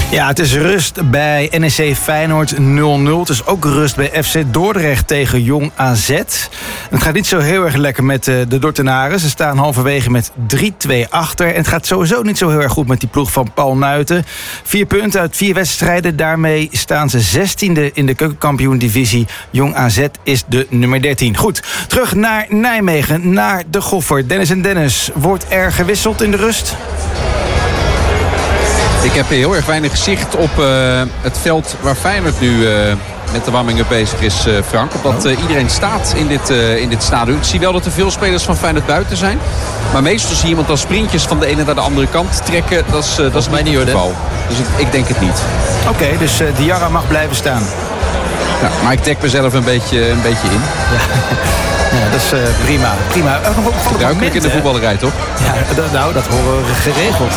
Ja, het is rust bij NEC Feyenoord 0-0. Het is ook rust bij FC Dordrecht tegen Jong AZ. Het gaat niet zo heel erg lekker met de Dordtenaren. Ze staan halverwege met 3-2 achter. En het gaat sowieso niet zo heel erg goed met die ploeg van Paul Nuijten. 4 punten uit 4 wedstrijden. Daarmee staan ze 16e in de keukenkampioen-divisie. Jong AZ is de nummer 13. Goed, terug naar Nijmegen, naar de Goffer. Dennis en Dennis, wordt er gewisseld in de rust? Ik heb heel erg weinig zicht op het veld waar Feyenoord nu met de warming-up bezig is, Frank. Omdat iedereen staat in dit stadion. Ik zie wel dat er veel spelers van Feyenoord buiten zijn. Maar meestal zie je iemand als sprintjes van de ene naar de andere kant trekken. Dat is mij niet het geval. Dus ik denk het niet. Oké, dus Diarra mag blijven staan. Ja, maar ik dek mezelf een beetje in. Ja, dat is prima. Gebruikelijk in de voetballerij, toch? Ja, dat horen we geregeld.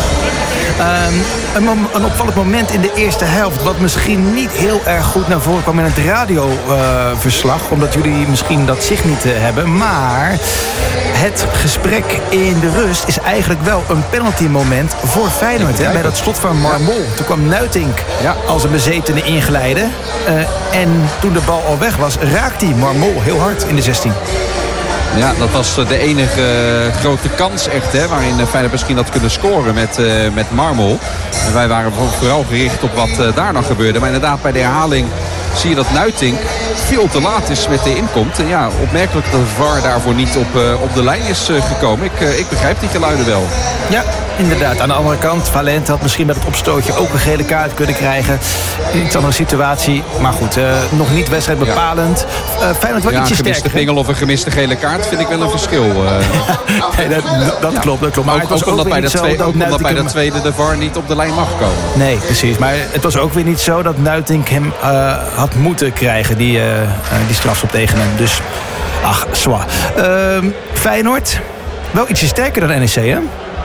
Een opvallend moment in de eerste helft, wat misschien niet heel erg goed naar voren kwam in het radioverslag, omdat jullie misschien dat zicht niet hebben. Maar het gesprek in de rust is eigenlijk wel een penalty moment voor Feyenoord. Hè? Bij dat schot van Marmol. Toen kwam Nuitink als een bezetene inglijden. En toen de bal al weg was, raakte hij Marmol heel hard in de 16. Ja, dat was de enige grote kans echt, hè, waarin Feyenoord misschien had kunnen scoren met Marmol. En wij waren vooral gericht op wat daar nog gebeurde. Maar inderdaad, bij de herhaling zie je dat Nuitink veel te laat is met de inkomt. En ja, opmerkelijk dat de VAR daarvoor niet op de lijn is gekomen. Ik begrijp die geluiden wel. Ja, inderdaad. Aan de andere kant, Valent had misschien met het opstootje ook een gele kaart kunnen krijgen. Iets andere situatie. Maar goed, nog niet wedstrijd bepalend. Feyenoord wordt ietsje sterker. Een gemiste pingel of een gemiste gele kaart vind ik wel een verschil. Nee, dat klopt. Maar ook omdat bij de tweede de VAR niet op de lijn mag komen. Nee, precies. Maar het was ook weer niet zo dat Nuitink hem had moeten krijgen, die strafschop tegen hem. Dus, zwaar. Feyenoord, wel ietsje sterker dan NEC, hè?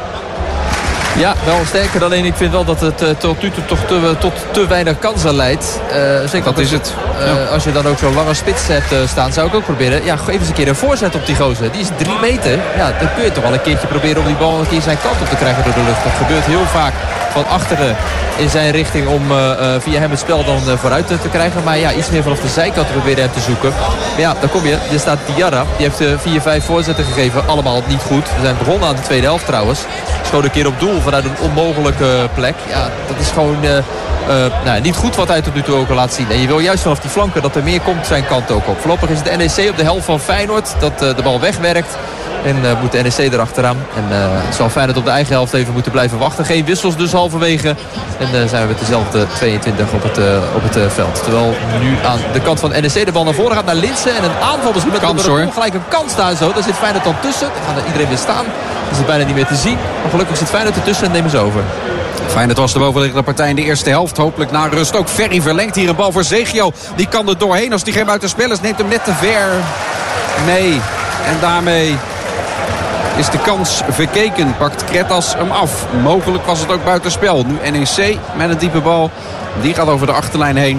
Ja, wel sterker. Alleen ik vind wel dat het tot nu toe toch tot te weinig kansen leidt. Zeker dat is het. Als je dan ook zo'n lange spits hebt staan, zou ik ook proberen. Ja, geef eens een keer een voorzet op die gozer. Die is 3 meter. Ja, dan kun je toch wel een keertje proberen om die bal een keer zijn kant op te krijgen door de lucht. Dat gebeurt heel vaak van achteren in zijn richting om via hem het spel dan vooruit te krijgen. Maar ja, iets meer vanaf de zijkant proberen hem te zoeken. Maar ja, dan kom je. Er staat Diarra. Die heeft 4-5 voorzetten gegeven. Allemaal niet goed. We zijn begonnen aan de tweede helft trouwens. Schoot een keer op doel vanuit een onmogelijke plek. Ja, dat is gewoon niet goed wat hij tot nu toe ook al laat zien. En je wil juist vanaf die flanken dat er meer komt zijn kant ook op. Voorlopig is het NEC op de helft van Feyenoord dat de bal wegwerkt. En moet de NEC erachteraan. En zal Feyenoord op de eigen helft even moeten blijven wachten. Geen wissels dus halverwege. En zijn we met dezelfde 22 op het veld. Terwijl nu aan de kant van NEC de bal naar voren gaat naar Linssen. En een aanval misschien met gelijk een kans daar zo. Daar zit Feyenoord dan tussen. Dan gaat iedereen weer staan. Dat is het bijna niet meer te zien. Maar gelukkig zit Feyenoord ertussen en nemen ze over. Feyenoord was de bovenliggende partij in de eerste helft. Hopelijk na rust ook. Ferry verlengt hier een bal voor Zegio. Die kan er doorheen als die geen buitenspel is. Neemt hem net te ver. Nee. En daarmee is de kans verkeken. Pakt Kretas hem af. Mogelijk was het ook buitenspel. Nu NEC met een diepe bal. Die gaat over de achterlijn heen.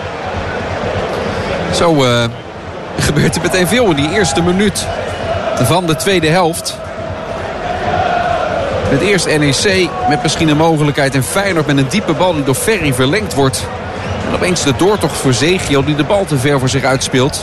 Zo gebeurt er meteen veel in die eerste minuut van de tweede helft. Met eerst NEC met misschien een mogelijkheid. En Feyenoord met een diepe bal die door Ferry verlengd wordt. En opeens de doortocht voor Zegio die de bal te ver voor zich uitspeelt.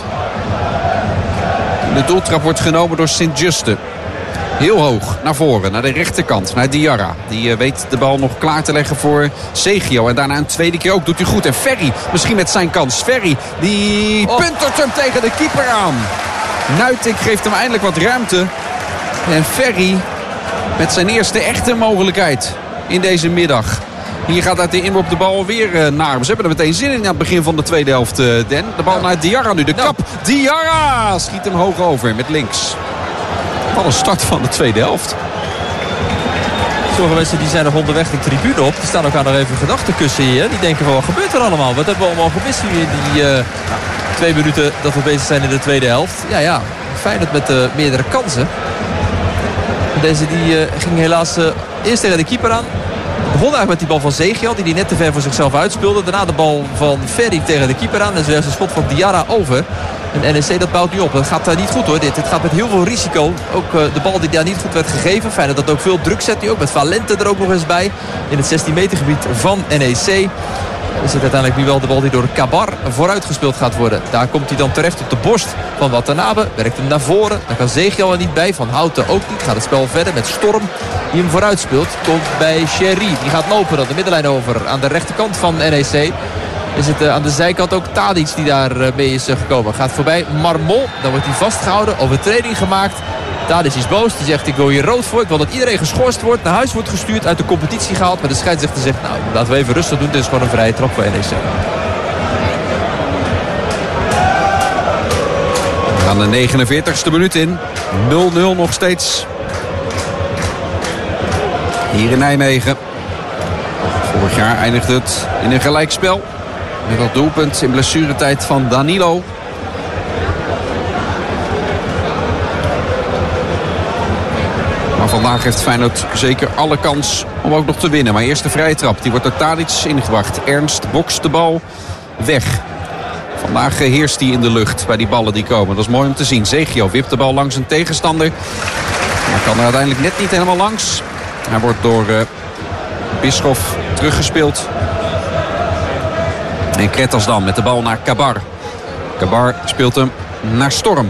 De doeltrap wordt genomen door Sint-Juste. Heel hoog naar voren, naar de rechterkant, naar Diarra. Die weet de bal nog klaar te leggen voor Zegio. En daarna een tweede keer ook doet hij goed. En Ferry, misschien met zijn kans. Ferry, die puntert hem tegen de keeper aan. Nuitink geeft hem eindelijk wat ruimte. En Ferry met zijn eerste echte mogelijkheid in deze middag. Hier gaat uit de inworp de bal weer naar. Ze hebben er meteen zin in aan het begin van de tweede helft, Den. De bal naar Diarra nu. De kap. Diarra schiet hem hoog over met links. Wat een start van de tweede helft. Sommige mensen die zijn nog onderweg de tribune op. Die staan elkaar nog even gedachtenkussen hier. Die denken van wat gebeurt er allemaal? Wat hebben we allemaal gemist hier in die 2 minuten dat we bezig zijn in de tweede helft? Ja. Feyenoord met meerdere kansen. Deze die ging helaas eerst tegen de keeper aan. Begon eigenlijk met die bal van Zegiel, die net te ver voor zichzelf uitspeelde. Daarna de bal van Ferry tegen de keeper aan. En zojuist een schot van Diarra over. En NEC dat bouwt nu op. Dat gaat niet goed hoor. Dit gaat met heel veel risico. Ook de bal die daar niet goed werd gegeven. Fijn dat ook veel druk zet. Nu ook met Valente er ook nog eens bij. In het 16 meter gebied van NEC. Is het uiteindelijk nu wel de bal die door Kabar vooruitgespeeld gaat worden. Daar komt hij dan terecht op de borst van Watanabe. Werkt hem naar voren. Daar kan Zegiel er niet bij. Van Houten ook niet. Gaat het spel verder met Storm die hem vooruit speelt. Komt bij Sherry. Die gaat lopen dan de middenlijn over aan de rechterkant van NEC. Is het aan de zijkant ook Tadic die daar mee is gekomen. Gaat voorbij Marmol. Dan wordt hij vastgehouden. Overtreding gemaakt. Tadic is boos. Die zegt ik wil hier rood voor. Ik wil dat iedereen geschorst wordt. Naar huis wordt gestuurd. Uit de competitie gehaald. Maar de scheidsrechter zegt nou laten we even rustig doen. Dit is gewoon een vrije trap voor NEC. We gaan de 49ste minuut in. 0-0 nog steeds. Hier in Nijmegen. Vorig jaar eindigde het in een gelijkspel. Met dat doelpunt in blessuretijd van Danilo. Maar vandaag heeft Feyenoord zeker alle kans om ook nog te winnen. Maar eerst de vrije trap. Die wordt door Tadic ingebracht. Ernst bokst de bal weg. Vandaag heerst hij in de lucht bij die ballen die komen. Dat is mooi om te zien. Zegio wipt de bal langs een tegenstander. Hij kan er uiteindelijk net niet helemaal langs. Hij wordt door Bischoff teruggespeeld. En Kretas dan met de bal naar Kabar. Kabar speelt hem naar Storm.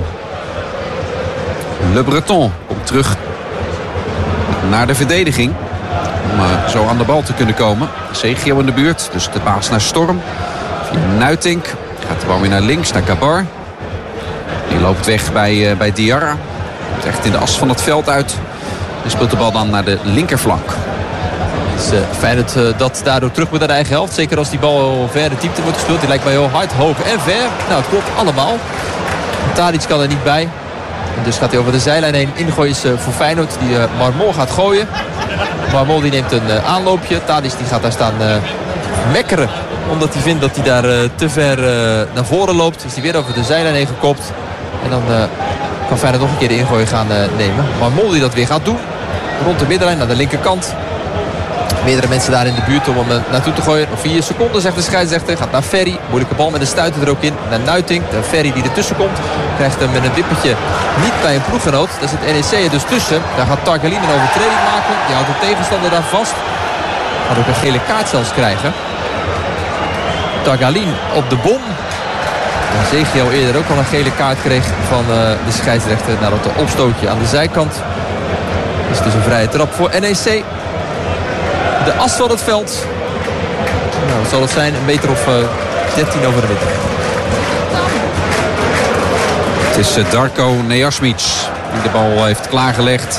Le Breton komt terug naar de verdediging. Om zo aan de bal te kunnen komen. Zegio in de buurt. Dus de paas naar Storm. Via Nuitink. Gaat de bal weer naar links, naar Kabar. Die loopt weg bij Diarra. Komt echt in de as van het veld uit. En speelt de bal dan naar de linkerflank. Het is fijn dat daardoor terug moet naar de eigen helft. Zeker als die bal ver de diepte wordt gespeeld. Die lijkt mij heel hard, hoog en ver. Nou, het klopt allemaal. Tadic kan er niet bij. En dus gaat hij over de zijlijn heen. Ingooien voor Feyenoord die Marmol gaat gooien. Marmol die neemt een aanloopje. Tadic die gaat daar staan mekkeren. Omdat hij vindt dat hij daar te ver naar voren loopt. Is hij weer over de zijlijn heen gekopt. En dan kan Feyenoord nog een keer de ingooi gaan nemen. Marmol die dat weer gaat doen. Rond de middenlijn naar de linkerkant. Meerdere mensen daar in de buurt om hem naartoe te gooien. Nog 4 seconden zegt de scheidsrechter. Gaat naar Ferry. Moeilijke bal met een stuiter er ook in. Naar Nuitink. De Ferry die ertussen komt. Krijgt hem met een wippertje niet bij een ploeggenoot. Daar zit NEC er dus tussen. Daar gaat Targalin een overtreding maken. Die houdt de tegenstander daar vast. Gaat ook een gele kaart zelfs krijgen. Targalin op de bom. Zegio eerder ook al een gele kaart kreeg van de scheidsrechter. Nadat de opstootje aan de zijkant. Is dus een vrije trap voor NEC. De as van het veld. Nou, wat zal het zijn? Een meter of 13 over de midden. Het is Darko Nejasmic die de bal heeft klaargelegd.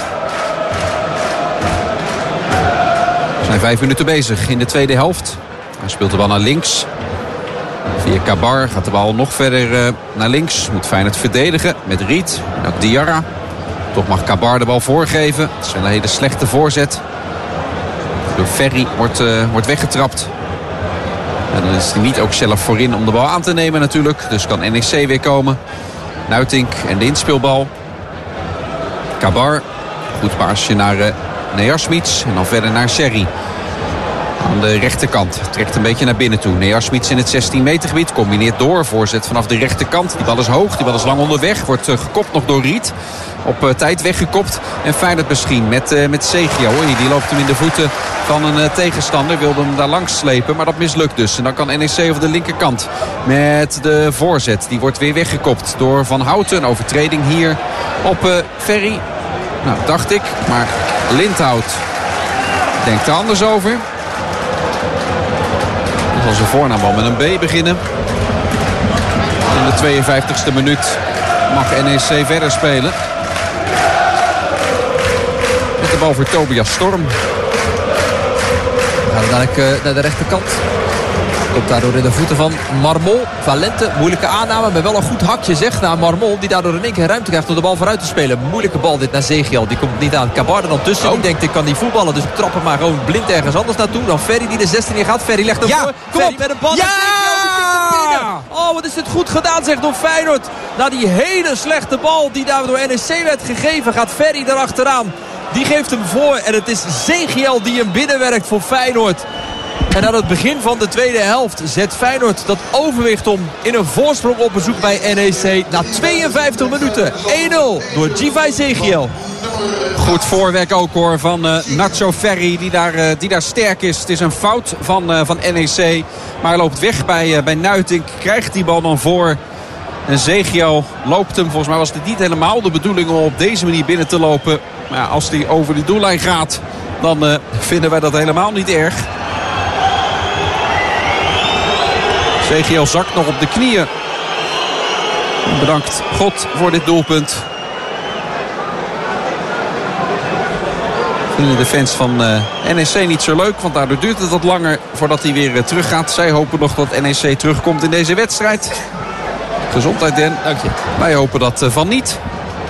We zijn 5 minuten bezig in de tweede helft. Hij speelt de bal naar links. Via Kabar gaat de bal nog verder naar links. Moet Feyenoord verdedigen met Riet. Naar Diarra. Toch mag Kabar de bal voorgeven. Het is een hele slechte voorzet. Door Ferry wordt weggetrapt. En dan is hij niet ook zelf voorin om de bal aan te nemen natuurlijk. Dus kan NEC weer komen. Nuitink en de inspeelbal. Kabar. Goed paasje naar Nejasmic. En dan verder naar Sherry. Aan de rechterkant. Trekt een beetje naar binnen toe. Nejasmic in het 16 meter gebied. Combineert door. Voorzet vanaf de rechterkant. Die bal is hoog. Die bal is lang onderweg. Wordt gekopt nog door Riet. Op tijd weggekopt. En Feyenoord misschien met Zegio. Die loopt hem in de voeten van een tegenstander. Wilde hem daar langs slepen. Maar dat mislukt dus. En dan kan NEC over de linkerkant. Met de voorzet. Die wordt weer weggekopt door Van Houten. Een overtreding hier op Ferry. Nou, dacht ik. Maar Lindhout denkt er anders over. Dan zal zijn voornaam wel met een B beginnen. In de 52e minuut mag NEC verder spelen. Met de bal voor Tobias Storm. We gaan dadelijk naar de rechterkant. Komt daardoor in de voeten van Marmol. Valente, moeilijke aanname, maar wel een goed hakje zeg naar Marmol. Die daardoor in één keer ruimte krijgt om de bal vooruit te spelen. Moeilijke bal dit naar Zegiel. Die komt niet aan. Kabar er dan tussen. Die denkt ik kan niet voetballen. Dus trap hem maar gewoon blind ergens anders naartoe. Dan Ferry die de 16 in gaat. Ferry legt hem voor. Kom op. Met een bal. Ja! Oh, wat is dit goed gedaan zeg door Feyenoord. Na die hele slechte bal die daar door NEC werd gegeven gaat Ferry erachteraan. Die geeft hem voor. En het is Zegiel die hem binnenwerkt voor Feyenoord. En aan het begin van de tweede helft zet Feyenoord dat overwicht om in een voorsprong op bezoek bij NEC. Na 52 minuten 1-0 door Givay Zegiel. Goed voorwerk ook hoor van Nacho Ferri die daar sterk is. Het is een fout van NEC. Maar hij loopt weg bij Nuitink. Krijgt die bal dan voor. En Zegiel loopt hem. Volgens mij was het niet helemaal de bedoeling om op deze manier binnen te lopen. Maar ja, als hij over de doellijn gaat, dan vinden wij dat helemaal niet erg. Zegiel zakt nog op de knieën. Bedankt God voor dit doelpunt. Vinden de fans van NEC niet zo leuk. Want daardoor duurt het wat langer voordat hij weer terug gaat. Zij hopen nog dat NEC terugkomt in deze wedstrijd. Gezondheid, Den. Dank je. Wij hopen dat van niet.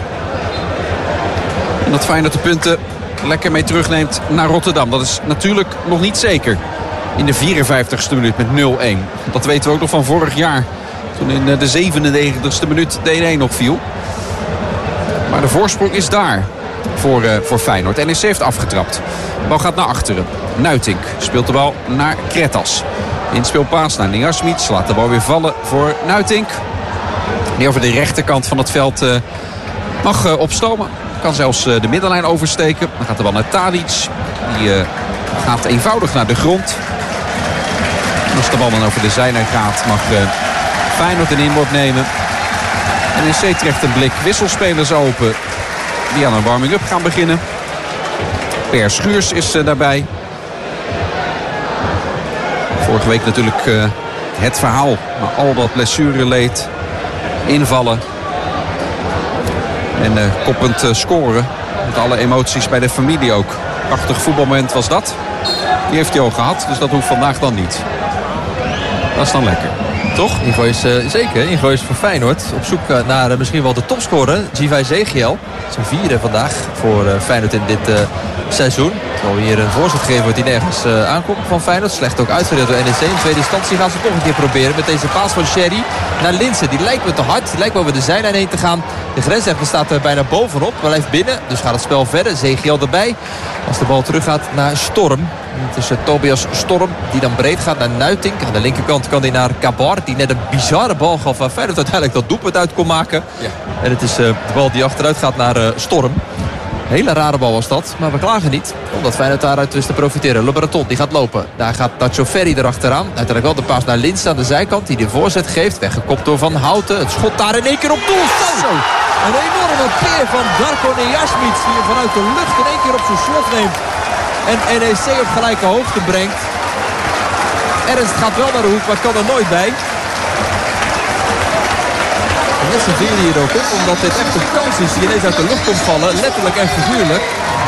En dat Feyenoord de punten lekker mee terugneemt naar Rotterdam. Dat is natuurlijk nog niet zeker. In de 54ste minuut met 0-1. Dat weten we ook nog van vorig jaar. Toen in de 97ste minuut de 1-1 nog viel. Maar de voorsprong is daar voor Feyenoord. NEC heeft afgetrapt. De bal gaat naar achteren. Nuitink speelt de bal naar Kretas. Inspeelpaas naar Niasmic. Laat de bal weer vallen voor Nuitink. Die over de rechterkant van het veld mag opstomen. Kan zelfs de middenlijn oversteken. Dan gaat de bal naar Tadic. Die gaat eenvoudig naar de grond. En als de bal dan over de zijlijn gaat, mag Feyenoord een inworp nemen. NEC trekt een blik wisselspelers open die aan een warming-up gaan beginnen. Per Schuurs is daarbij. Vorige week natuurlijk het verhaal. Maar al dat blessureleed, invallen en koppend scoren. Met alle emoties bij de familie ook. Prachtig voetbalmoment was dat. Die heeft hij al gehad, dus dat hoeft vandaag dan niet. Dat is dan lekker. Toch? Ingooi is zeker. Ingooi is voor Feyenoord. Op zoek naar misschien wel de topscorer. Givay Zegiel. Zijn vierde vandaag voor Feyenoord in dit seizoen. Terwijl hier een voorzet gegeven wordt die nergens aankomt van Feyenoord. Slecht ook uitgedeeld door NEC. In tweede instantie gaan ze toch een keer proberen met deze paas van Sherry naar Linssen. Die lijkt me te hard. Die lijkt me over de zijlijn heen te gaan. De grensrechter staat er bijna bovenop. Blijft binnen. Dus gaat het spel verder. Zegiel erbij. Als de bal terug gaat naar Storm. Het is Tobias Storm die dan breed gaat naar Nuitink. Aan de linkerkant kan hij naar Kabar. Die net een bizarre bal gaf waar Feyenoord uiteindelijk dat doelpunt uit kon maken. Ja. En het is de bal die achteruit gaat naar Storm. Een hele rare bal was dat. Maar we klagen niet. Omdat Feyenoord daaruit wist te profiteren. Le Breton die gaat lopen. Daar gaat Nacho Ferri erachteraan. Uiteindelijk wel de paas naar Linssen aan de zijkant. Die de voorzet geeft. Weggekopt door Van Houten. Het schot daar in één keer op doel. Zo. Een enorme peer van Darko Niasmic. Die hem vanuit de lucht in één keer op zijn slot neemt. En NEC op gelijke hoogte brengt. Ernst gaat wel naar de hoek, maar kan er nooit bij. En net zijn vierde hier ook op, omdat dit echt een kans is die ineens uit de lucht komt vallen. Letterlijk en figuurlijk.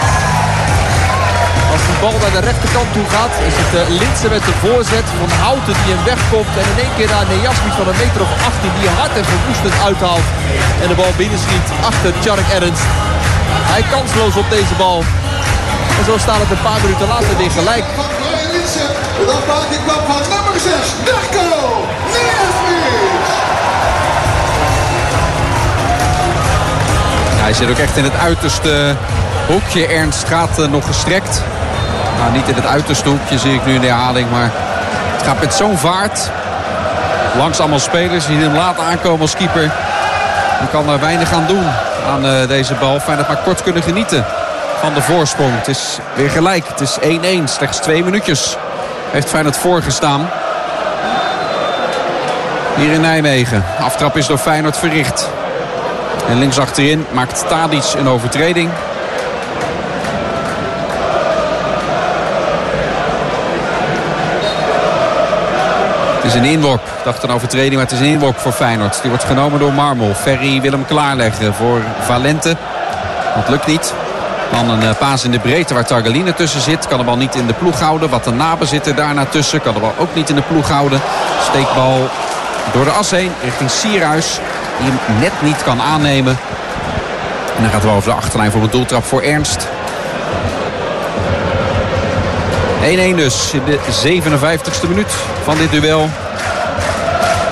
Als de bal naar de rechterkant toe gaat, is het Linssen met de voorzet. Van Houten die hem wegkomt. En in één keer naar Niasmic van een meter of 18 die hard en verwoestend uithaalt. En de bal binnenschiet achter Tjark Ernst. Hij kansloos op deze bal. En zo staat het een paar minuten later weer gelijk. De afmaking kwam van nummer 6, Darko Niasmic. Hij zit ook echt in het uiterste hoekje. Ernst gaat nog gestrekt. Nou, niet in het uiterste hoekje zie ik nu in de herhaling. Maar het gaat met zo'n vaart. Langs allemaal spelers die hem laten aankomen als keeper. Hij kan daar weinig aan doen aan deze bal. Feyenoord maar kort kunnen genieten van de voorsprong. Het is weer gelijk. Het is 1-1. Slechts 2 minuutjes heeft Feyenoord voorgestaan. Hier in Nijmegen. Aftrap is door Feyenoord verricht. En links achterin maakt Tadic een overtreding. Het is een inworp. Ik dacht een overtreding, maar het is een inworp voor Feyenoord. Die wordt genomen door Marmol. Ferry wil hem klaarleggen voor Valente. Dat lukt niet. Dan een paas in de breedte waar Targaline tussen zit. Kan de bal niet in de ploeg houden. Watanabe zit er daarna tussen. Kan de bal ook niet in de ploeg houden. Steekbal door de as heen richting Sierhuis. Die hem net niet kan aannemen. En dan gaat de bal over de achterlijn voor een doeltrap voor Ernst. 1-1 dus in de 57ste minuut van dit duel.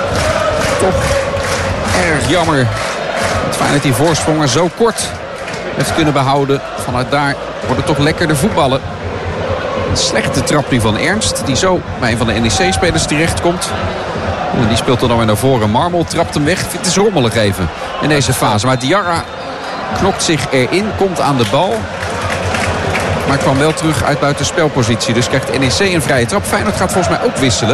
Toch erg jammer. Het feit dat die voorsprong er zo kort heeft kunnen behouden. Vanuit daar wordt het toch lekkerder voetballen. Een slechte trap nu van Ernst. Die zo bij een van de NEC-spelers terechtkomt. En die speelt er dan weer naar voren. Marmol trapt hem weg. Het is rommelig even in deze fase. Maar Diarra knokt zich erin. Komt aan de bal. Maar kwam wel terug uit buitenspelpositie. Dus krijgt NEC een vrije trap. Feyenoord gaat volgens mij ook wisselen.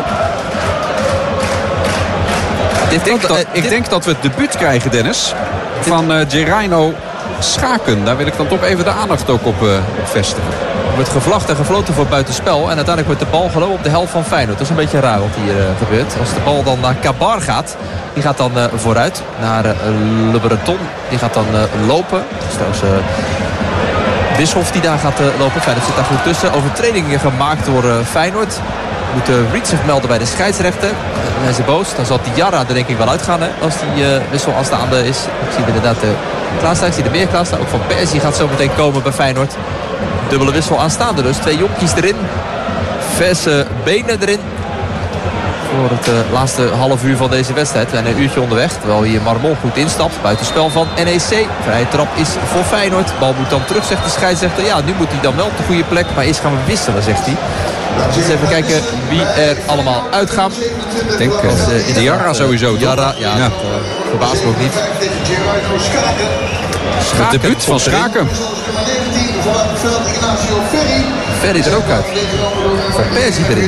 Ik denk dat we het debuut krijgen, Dennis. Van Gerino Schaken. Daar wil ik dan toch even de aandacht ook op vestigen. Er wordt gevlacht en gefloten voor buitenspel. En uiteindelijk wordt de bal gelopen op de helft van Feyenoord. Dat is een beetje raar wat hier gebeurt. Als de bal dan naar Kabar gaat. Die gaat dan vooruit naar Le Breton. Die gaat dan lopen. Dat is trouwens Wishoff die daar gaat lopen. Feyenoord zit daar goed tussen. Overtredingen gemaakt door Feyenoord. Moet Reed zich melden bij de scheidsrechter. Hij is boos. Dan zal Diarra er denk ik wel uitgaan, hè, als die wissel aanstaande is. Ik zie er inderdaad klaarstaan. Ik zie er meer klaarstaan. Ook Van Persie gaat zo meteen komen bij Feyenoord. Dubbele wissel aanstaande dus. 2 jonkies erin. Verse benen erin. Voor het laatste half uur van deze wedstrijd. We zijn een uurtje onderweg. Terwijl hier Marmol goed instapt. Buitenspel van NEC. Vrije trap is voor Feyenoord. Bal moet dan terug, zegt de scheidsrechter. Ja, nu moet hij dan wel op de goede plek. Maar eerst gaan we wisselen, zegt hij. Dus eens even kijken wie er allemaal uitgaan. Ik denk Diarra sowieso. Diarra, ja. Dat verbaast me ook niet. Het debuut van Schaken. Ferry er ook uit. Van Persie erin.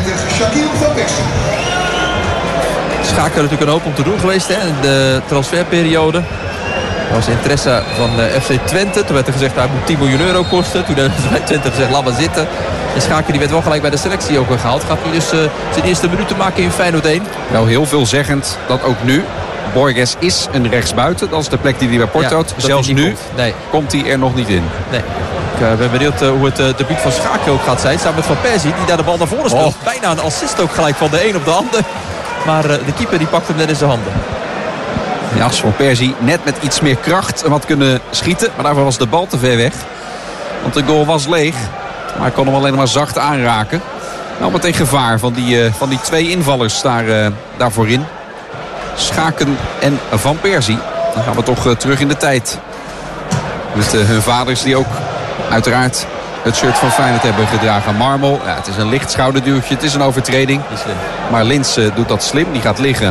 Schaken natuurlijk een hoop om te doen geweest, hè, in de transferperiode. Er was interesse van FC Twente. Toen werd er gezegd hij moet 10 miljoen euro kosten. Toen hebben ze bij Twente gezegd laat maar zitten. En Schaken die werd wel gelijk bij de selectie ook gehaald. Gaat nu dus zijn eerste minuten maken in Feyenoord 1. Nou, heel veelzeggend dat ook nu. Borges is een rechtsbuiten. Dat is de plek die hij bij Porto houdt. Zelfs nu komt hij er nog niet in. Nee. Ik ben benieuwd hoe het debuut van Schaken ook gaat zijn. Samen met Van Persie die daar de bal naar voren speelt. Bijna een assist ook gelijk van de een op de ander. Maar de keeper die pakt hem net in zijn handen. Ja, als Van Persie net met iets meer kracht had kunnen schieten. Maar daarvoor was de bal te ver weg. Want de goal was leeg. Maar hij kon hem alleen maar zacht aanraken. Nou, meteen gevaar van die 2 invallers daar voorin. Schaken en Van Persie. Dan gaan we toch terug in de tijd. Met hun vaders die ook uiteraard het shirt van Feyenoord hebben gedragen. Marmol, ja, het is een licht schouderduwtje. Het is een overtreding. Maar Lins doet dat slim. Die gaat liggen.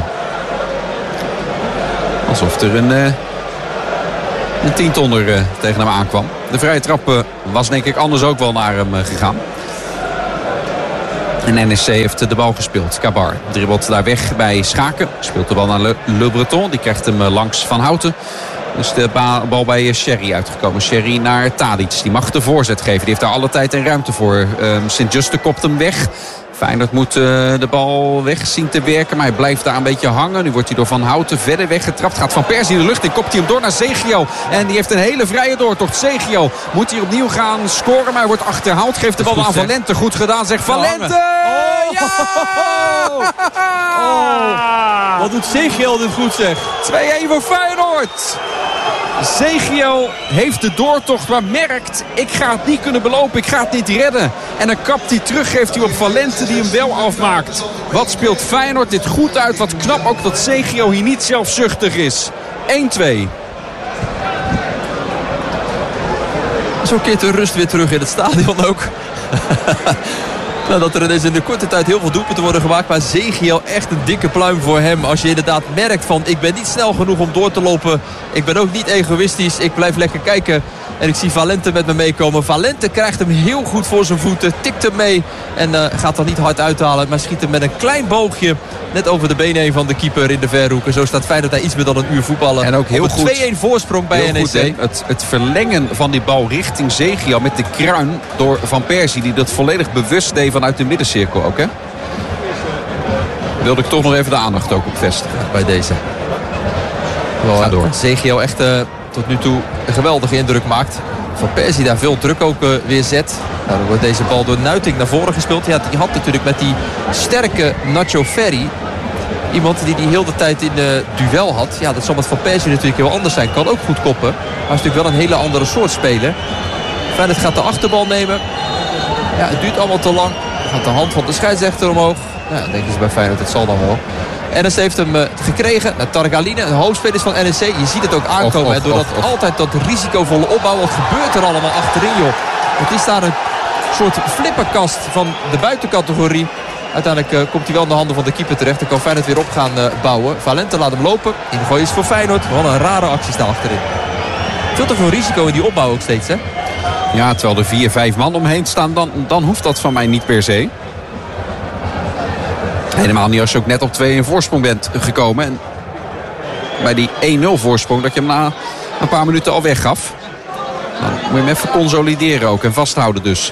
Alsof er een 10-tonner tegen hem aankwam. De vrije trap was denk ik anders ook wel naar hem gegaan. En NEC heeft de bal gespeeld. Kabar dribbelt daar weg bij Schaken. Speelt de bal naar Le Breton. Die krijgt hem langs Van Houten. Dus de bal bij Sherry uitgekomen. Sherry naar Tadic. Die mag de voorzet geven. Die heeft daar alle tijd en ruimte voor. Sint-Juste kopt hem weg. Feyenoord moet de bal weg zien te werken. Maar hij blijft daar een beetje hangen. Nu wordt hij door Van Houten verder weggetrapt. Gaat Van Persie in de lucht in. Kopt hij hem door naar Zegio. En die heeft een hele vrije doortocht. Zegio moet hier opnieuw gaan scoren. Maar hij wordt achterhaald. Geeft de bal aan Valente. Goed gedaan. Zegt Valente. Oh, ja! Oh, wat doet Zegio dit goed, zeg. 2-1 voor Feyenoord. Zegio heeft de doortocht, maar merkt, ik ga het niet kunnen belopen, ik ga het niet redden. En dan kapt hij terug, geeft hij op Valente die hem wel afmaakt. Wat speelt Feyenoord dit goed uit, wat knap ook dat Zegio hier niet zelfzuchtig is. 1-2. Zo keert de rust weer terug in het stadion ook. Nou, dat er ineens in de korte tijd heel veel doelpunten worden gemaakt. Maar Zegio echt een dikke pluim voor hem. Als je inderdaad merkt van ik ben niet snel genoeg om door te lopen. Ik ben ook niet egoïstisch. Ik blijf lekker kijken. En ik zie Valente met me meekomen. Valente krijgt hem heel goed voor zijn voeten. Tikt hem mee. En gaat dan niet hard uithalen. Maar schiet hem met een klein boogje net over de benen heen van de keeper in de verhoek. En zo staat Feyenoord daar iets meer dan een uur voetballen. En ook heel goed. 2-1 voorsprong bij NEC. Goed, het verlengen van die bal richting Zegio met de kruin door Van Persie. Die dat volledig bewust deed vanuit de middencirkel ook, hè? Wilde ik toch nog even de aandacht ook op vestigen. Bij deze. Ga door. Zegio echt tot nu toe een geweldige indruk maakt. Van Persie daar veel druk ook weer zet. Nou, dan wordt deze bal door Nuiting naar voren gespeeld. Ja, die had natuurlijk met die sterke Nacho Ferry iemand die heel de tijd in duel had. Ja, dat zal met Van Persie natuurlijk heel anders zijn. Kan ook goed koppen. Maar is natuurlijk wel een hele andere soort speler. Feyenoord gaat de achterbal nemen. Ja, het duurt allemaal te lang. Dan gaat de hand van de scheidsrechter omhoog. Ja, denken ze bij Feyenoord, het zal dan wel. NEC heeft hem gekregen. Targaline, een hoofdspeler van NEC. Je ziet het ook aankomen. Doordat altijd dat risicovolle opbouw. Wat gebeurt er allemaal achterin, joh? Het is daar een soort flipperkast van de buitencategorie. Uiteindelijk komt hij wel in de handen van de keeper terecht. Dan kan Feyenoord weer op gaan bouwen. Valente laat hem lopen. Ingooi is voor Feyenoord. Wel een rare acties daar achterin. Veel te veel risico in die opbouw ook steeds, hè? Ja, terwijl er 4-5 man omheen staan, dan hoeft dat van mij niet per se. Helemaal niet als je ook net op 2 in voorsprong bent gekomen. En bij die 1-0 voorsprong dat je hem na een paar minuten al weggaf. Dan moet je hem even consolideren ook en vasthouden dus.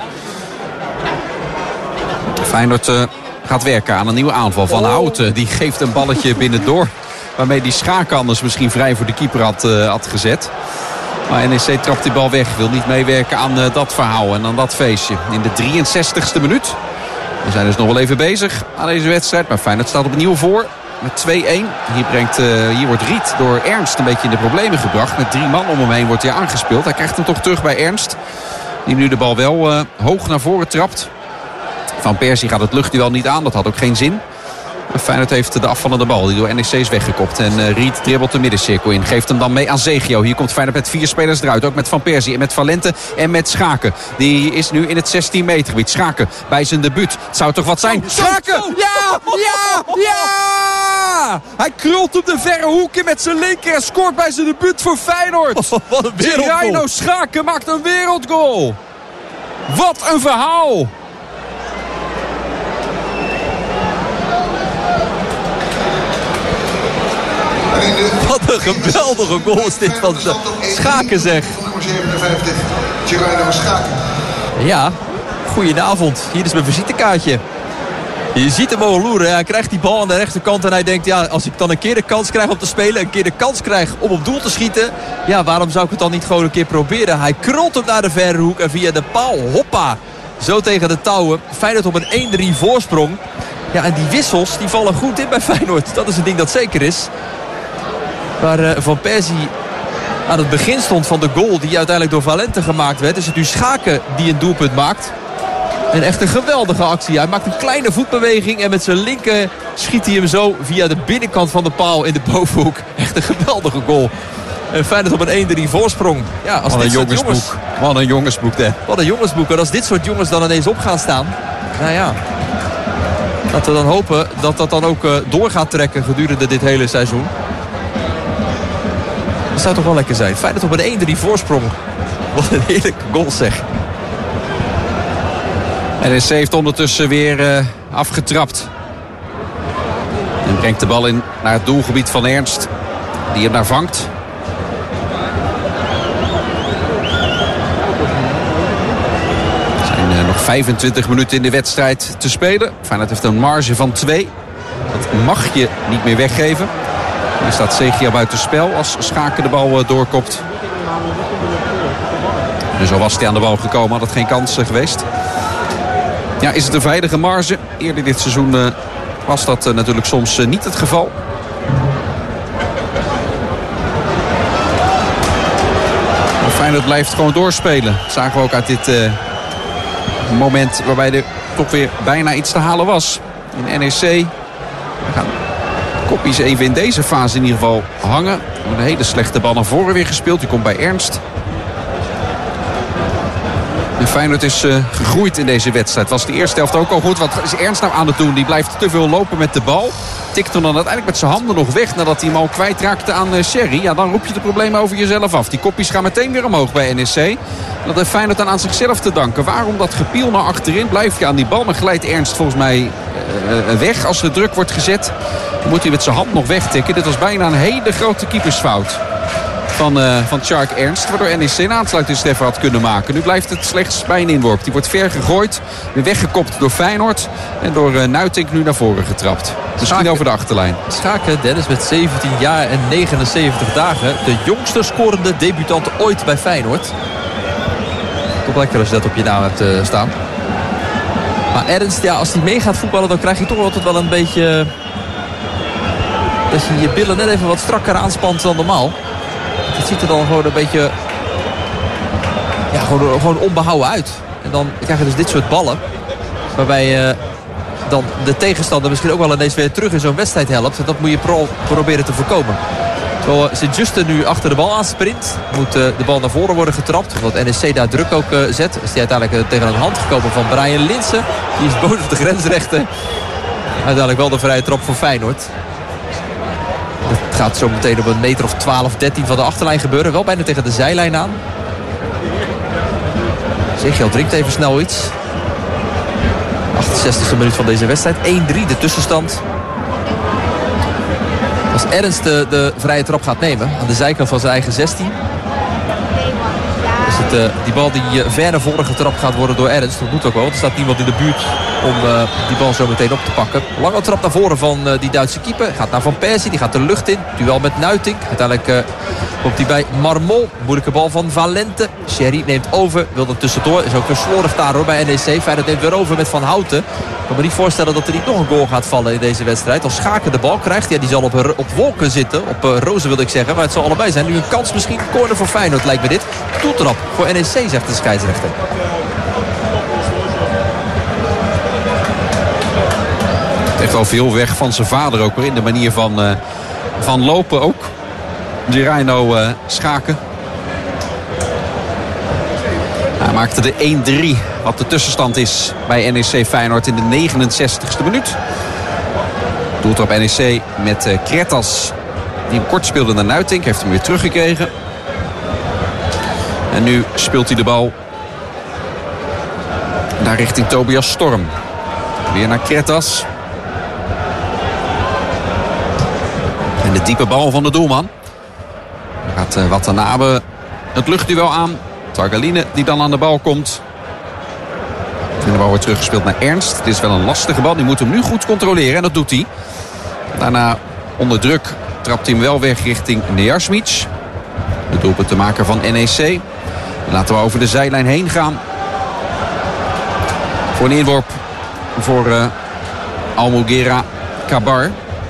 Feyenoord gaat werken aan een nieuwe aanval. Van Houten die geeft een balletje binnendoor. Waarmee die Schaken anders misschien vrij voor de keeper had gezet. Maar NEC trapt die bal weg. Wil niet meewerken aan dat verhaal en aan dat feestje. In de 63ste minuut. We zijn dus nog wel even bezig aan deze wedstrijd. Maar Feyenoord staat opnieuw voor met 2-1. Hier wordt Riet door Ernst een beetje in de problemen gebracht. Met 3 man om hem heen wordt hij aangespeeld. Hij krijgt hem toch terug bij Ernst. Die nu de bal wel hoog naar voren trapt. Van Persie gaat het luchtduel niet aan. Dat had ook geen zin. Feyenoord heeft de afvallende bal. Die door NEC is weggekopt. En Riet dribbelt de middencirkel in. Geeft hem dan mee aan Zegio. Hier komt Feyenoord met 4 spelers eruit. Ook met Van Persie en met Valente en met Schaken. Die is nu in het 16 meter gebied. Schaken bij zijn debuut. Het zou toch wat zijn? Schaken! Ja! Ja! Ja! Hij krult op de verre hoek in met zijn linker. En scoort bij zijn debuut voor Feyenoord. Wat een wereldgoal. Reino Schaken maakt een wereldgoal. Wat een verhaal. Wat een geweldige goal is dit van Schaken, zeg. Nummer 57, Reino Schaken. Ja, goedenavond. Hier is mijn visitekaartje. Je ziet hem al loeren. Hij krijgt die bal aan de rechterkant en hij denkt... ja, als ik dan een keer de kans krijg om te spelen... een keer de kans krijg om op doel te schieten... ja, waarom zou ik het dan niet gewoon een keer proberen? Hij krult hem naar de verre hoek en via de paal, hoppa... zo tegen de touwen. Feyenoord op een 1-3 voorsprong. Ja, en die wissels die vallen goed in bij Feyenoord. Dat is een ding dat zeker is. Waar Van Persie aan het begin stond van de goal... die uiteindelijk door Valente gemaakt werd... is het nu Schaken die een doelpunt maakt. En echt een geweldige actie. Hij maakt een kleine voetbeweging... en met zijn linker schiet hij hem zo via de binnenkant van de paal in de bovenhoek. Echt een geweldige goal. En Feyenoord op een 1-3 voorsprong. Ja, als dit soort jongens... Wat een jongensboek, hè. Wat een jongensboek. En als dit soort jongens dan ineens op gaan staan... nou ja... laten we dan hopen dat dat dan ook door gaat trekken gedurende dit hele seizoen. Dat zou toch wel lekker zijn. Feyenoord op een 1-3 voorsprong. Wat een heerlijke goal, zeg. NEC heeft ondertussen weer afgetrapt. En brengt de bal in naar het doelgebied van Ernst. Die hem daar vangt. Er zijn nog 25 minuten in de wedstrijd te spelen. Feyenoord heeft een marge van 2. Dat mag je niet meer weggeven. Er staat Zegio buiten spel als Schaken de bal doorkopt. Dus al was hij aan de bal gekomen, had het geen kans geweest. Ja, is het een veilige marge? Eerder dit seizoen was dat natuurlijk soms niet het geval. Maar Feyenoord blijft gewoon doorspelen. Dat zagen we ook uit dit moment waarbij er toch weer bijna iets te halen was. In NEC. We gaan koppies even in deze fase in ieder geval hangen. Een hele slechte bal naar voren weer gespeeld. Die komt bij Ernst. En Feyenoord is gegroeid in deze wedstrijd. Was de eerste helft ook al goed. Wat is Ernst nou aan het doen? Die blijft te veel lopen met de bal. Tikt hem dan uiteindelijk met zijn handen nog weg nadat hij hem al kwijtraakte aan Sherry. Ja, dan roep je de problemen over jezelf af. Die koppies gaan meteen weer omhoog bij NEC. En dat heeft Feyenoord dan aan zichzelf te danken. Waarom dat gepiel naar achterin? Blijf je aan die bal. Maar glijdt Ernst volgens mij weg als er druk wordt gezet. Dan moet hij met zijn hand nog wegtikken. Dit was bijna een hele grote keepersfout van Tjark Ernst. Waardoor NEC een aansluitingstreffer had kunnen maken. Nu blijft het slechts bij een inworp. Die wordt ver gegooid. Weer weggekopt door Feyenoord. En door Nuitink nu naar voren getrapt. Misschien over de achterlijn. Schaken, Dennis met 17 jaar en 79 dagen. De jongste scorende debutant ooit bij Feyenoord. Toch lekker als je dat op je naam hebt staan. Maar Ernst, ja, als hij mee gaat voetballen, dan krijg je toch altijd wel een beetje... dat je je billen net even wat strakker aanspant dan normaal. Het ziet er dan gewoon een beetje... ja, gewoon onbehouden uit. En dan krijg je dus dit soort ballen. Waarbij je dan de tegenstander misschien ook wel ineens weer terug in zo'n wedstrijd helpt. En dat moet je proberen te voorkomen. Terwijl Sint-Juste nu achter de bal aansprint. Moet de bal naar voren worden getrapt. Omdat NEC daar druk ook zet. Is die uiteindelijk tegen een hand gekomen van Brian Linssen. Die is boos op de grensrechten. Uiteindelijk wel de vrije trap voor Feyenoord. Het gaat zo meteen op een meter of 12, 13 van de achterlijn gebeuren. Wel bijna tegen de zijlijn aan. Ezechiel drinkt even snel iets. 68e minuut van deze wedstrijd. 1-3 de tussenstand. Als Ernst de vrije trap gaat nemen aan de zijkant van zijn eigen 16. Is het die bal die ver naar voren getrapt gaat worden door Ernst. Dat moet ook wel, want er staat niemand in de buurt om die bal zo meteen op te pakken. Lange trap naar voren van die Duitse keeper. Gaat naar Van Persie, die gaat de lucht in. Duel met Nuitink. Uiteindelijk komt hij bij Marmol. Moeilijke bal van Valente. Sherry neemt over, wil er tussendoor. Is ook weer slordig daar hoor bij NEC. Feyenoord neemt weer over met Van Houten. Ik kan me niet voorstellen dat er niet nog een goal gaat vallen in deze wedstrijd. Als Schaken de bal krijgt, ja, die zal op wolken zitten. Op rozen wil ik zeggen, maar het zal allebei zijn. Nu een kans misschien, corner voor Feyenoord lijkt me dit. Toetrap voor NEC, zegt de scheidsrechter. Echt wel veel weg van zijn vader ook weer in de manier van lopen ook. Giraino Schaken. Hij maakte de 1-3. Wat de tussenstand is bij NEC Feyenoord in de 69ste minuut. Doeltrap NEC met Kretas. Die hem kort speelde naar Nuitink. Heeft hem weer teruggekregen. En nu speelt hij de bal naar richting Tobias Storm. Weer naar Kretas. En de diepe bal van de doelman. Dan gaat Watanabe het luchtduel aan. Targaline die dan aan de bal komt. En de bal wordt teruggespeeld naar Ernst. Het is wel een lastige bal. Die moet hem nu goed controleren. En dat doet hij. Daarna onder druk trapt hij hem wel weg richting Nejasmic. De doelpunt te maken van NEC. Laten we over de zijlijn heen gaan. Voor een inworp voor Almugera Kabar.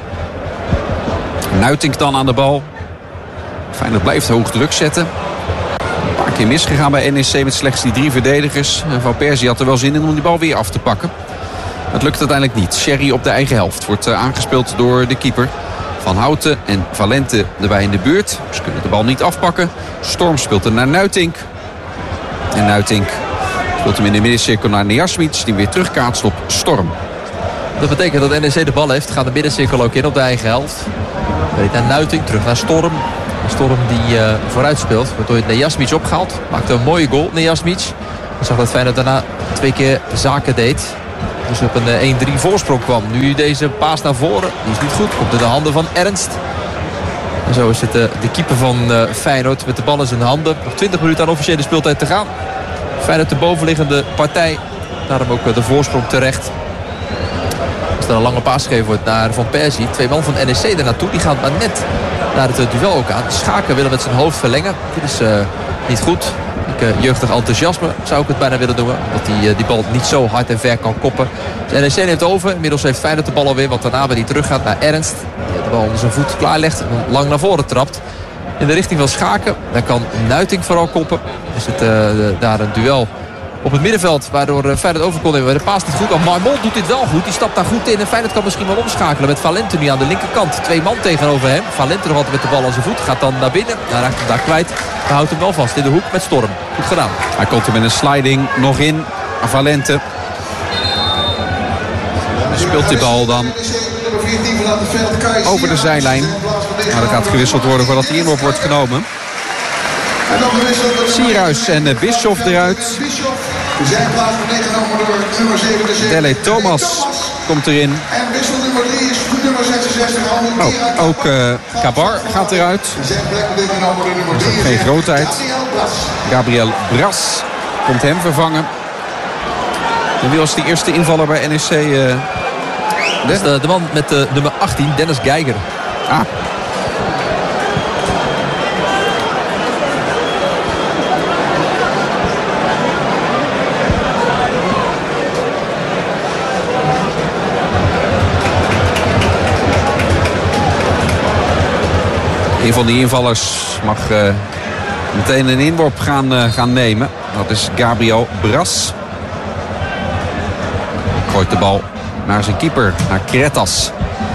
Nuitink dan aan de bal. Feyenoord blijft hoog druk zetten. Een paar keer misgegaan bij NEC met slechts die 3 verdedigers. Van Persie had er wel zin in om die bal weer af te pakken. Het lukt uiteindelijk niet. Sherry op de eigen helft wordt aangespeeld door de keeper. Van Houten en Valente erbij in de buurt. Ze kunnen de bal niet afpakken. Storm speelt er naar Nuitink. En Nuitink speelt hem in de middencirkel naar Nejasmic. Die weer terugkaatst op Storm. Dat betekent dat NEC de bal heeft. Gaat de middencirkel ook in op de eigen helft. Naar Nuitink, terug naar Storm. Storm die vooruit speelt. Waardoor je Nejasmic opgehaald. Maakte een mooie goal, Nejasmic. Ik zag dat Feyenoord daarna 2 keer zaken deed. Dus op een 1-3 voorsprong kwam. Nu deze paas naar voren. Die is niet goed. Komt in de handen van Ernst. En zo is het de keeper van Feyenoord met de bal in zijn handen. Nog 20 minuten aan officiële speeltijd te gaan. Feyenoord de bovenliggende partij. Daarom ook de voorsprong terecht. Als er een lange paas gegeven wordt naar Van Persie. 2 man van NEC er naartoe. Die gaan maar net naar het duel ook aan. Schaken willen met zijn hoofd verlengen. Dit is niet goed. Jeugdig enthousiasme zou ik het bijna willen noemen. Dat hij die bal niet zo hard en ver kan koppen. De NEC neemt over. Inmiddels heeft Feyenoord de bal alweer. Want daarna die terug gaat naar Ernst. Die de bal onder zijn voet klaarlegt. En lang naar voren trapt. In de richting van Schaken. Daar kan Nuitink vooral koppen. Is het daar een duel op het middenveld. Waardoor Feyenoord over kon nemen. De paas niet goed. Maar Marmol doet dit wel goed. Die stapt daar goed in. En Feyenoord kan misschien wel omschakelen. Met Valente nu aan de linkerkant. 2 man tegenover hem. Valente nog altijd met de bal aan zijn voet. Gaat dan naar binnen. Hij raakt hem daar kwijt. Hij houdt hem wel vast in de hoek met Storm. Goed gedaan. Hij komt er met een sliding nog in. Valente. Hij speelt die bal dan over de zijlijn. Maar dat gaat gewisseld worden voordat die inworp wordt genomen. Sierhuis en Bischoff eruit. Dele Thomas komt erin. Oh, ook Kabar gaat eruit. Dat is ook geen grootheid. Gabriel Bras komt hem vervangen. En wie was die eerste invaller bij NEC? Dat is de man met nummer 18, Dennis Geiger. Ah. Een van die invallers mag meteen een inworp gaan nemen. Dat is Gabriel Bras. Gooit de bal naar zijn keeper, naar Kretas.